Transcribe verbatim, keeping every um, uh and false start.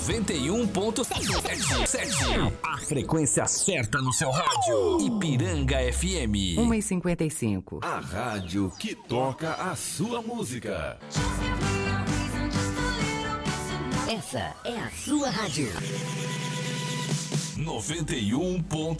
noventa e um ponto sete. A frequência certa no seu rádio. Ipiranga F M. uma e cinquenta e cinco. A rádio que toca a sua música. Essa é a sua rádio. noventa e um ponto